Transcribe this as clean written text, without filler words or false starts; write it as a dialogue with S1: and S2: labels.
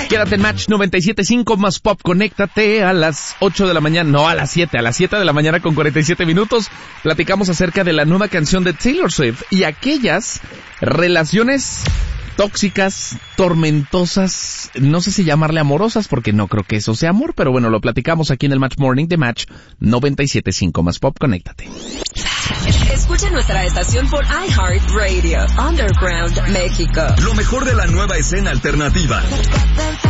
S1: Quédate en Match 97.5 más Pop. Conéctate a las 8 de la mañana, no a las 7 de la mañana con 47 minutos. Platicamos acerca de la nueva canción de Taylor Swift y aquellas relaciones tóxicas, tormentosas, no sé si llamarle amorosas porque no creo que eso sea amor, pero bueno, lo platicamos aquí en el Match Morning de Match 97.5 más Pop. Conéctate.
S2: Escucha nuestra estación por iHeartRadio, Underground México.
S3: Lo mejor de la nueva escena alternativa.